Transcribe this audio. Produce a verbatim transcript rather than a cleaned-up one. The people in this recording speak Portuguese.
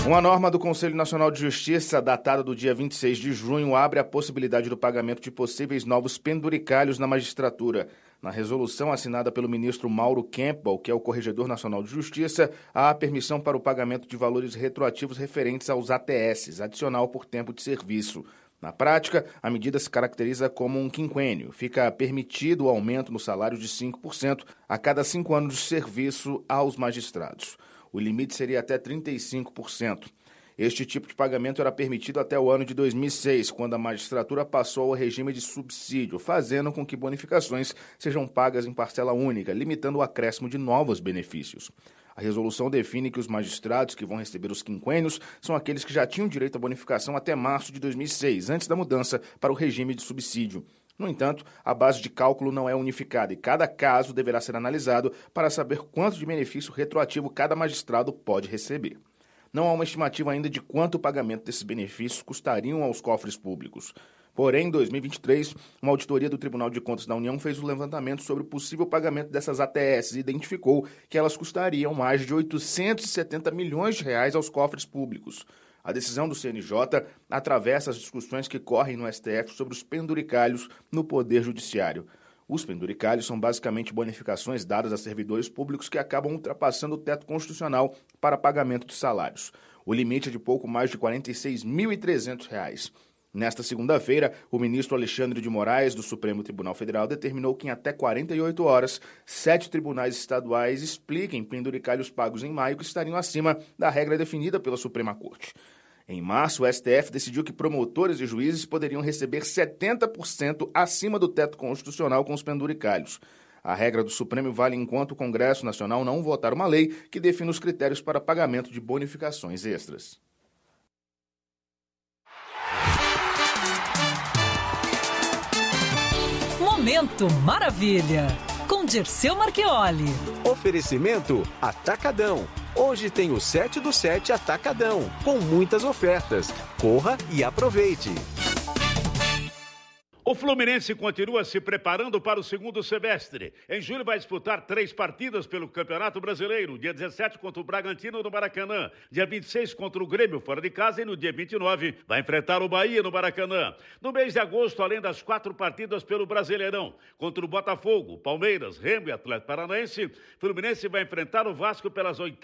Uma norma do Conselho Nacional de Justiça, datada do dia vinte e seis de junho, abre a possibilidade do pagamento de possíveis novos penduricalhos na magistratura. Na resolução assinada pelo ministro Mauro Campbell, que é o Corregedor Nacional de Justiça, há permissão para o pagamento de valores retroativos referentes aos A T S, adicional por tempo de serviço. Na prática, a medida se caracteriza como um quinquênio. Fica permitido o aumento no salário de cinco por cento a cada cinco anos de serviço aos magistrados. O limite seria até trinta e cinco por cento. Este tipo de pagamento era permitido até o ano de dois mil e seis, quando a magistratura passou ao regime de subsídio, fazendo com que bonificações sejam pagas em parcela única, limitando o acréscimo de novos benefícios. A resolução define que os magistrados que vão receber os quinquênios são aqueles que já tinham direito à bonificação até março de dois mil e seis, antes da mudança para o regime de subsídio. No entanto, a base de cálculo não é unificada e cada caso deverá ser analisado para saber quanto de benefício retroativo cada magistrado pode receber. Não há uma estimativa ainda de quanto o pagamento desses benefícios custariam aos cofres públicos. Porém, em dois mil e vinte e três, uma auditoria do Tribunal de Contas da União fez um levantamento sobre o possível pagamento dessas A T S e identificou que elas custariam mais de oitocentos e setenta milhões de reais aos cofres públicos. A decisão do C N J atravessa as discussões que correm no S T F sobre os penduricalhos no Poder Judiciário. Os penduricalhos são basicamente bonificações dadas a servidores públicos que acabam ultrapassando o teto constitucional para pagamento de salários. O limite é de pouco mais de quarenta e seis mil e trezentos reais. Nesta segunda-feira, o ministro Alexandre de Moraes, do Supremo Tribunal Federal, determinou que em até quarenta e oito horas, sete tribunais estaduais expliquem penduricalhos pagos em maio que estariam acima da regra definida pela Suprema Corte. Em março, o S T F decidiu que promotores e juízes poderiam receber setenta por cento acima do teto constitucional com os penduricalhos. A regra do Supremo vale enquanto o Congresso Nacional não votar uma lei que defina os critérios para pagamento de bonificações extras. Momento Maravilha, com Dirceu Marchioli. Oferecimento Atacadão. Hoje tem o sete do sete Atacadão, com muitas ofertas. Corra e aproveite. O Fluminense continua se preparando para o segundo semestre. Em julho vai disputar três partidas pelo Campeonato Brasileiro. Dia dezessete contra o Bragantino no Maracanã. Dia vinte e seis contra o Grêmio fora de casa. E no dia vinte e nove vai enfrentar o Bahia no Maracanã. No mês de agosto, além das quatro partidas pelo Brasileirão. Contra o Botafogo, Palmeiras, Remo e Atlético Paranaense, Fluminense vai enfrentar o Vasco pelas oitavas.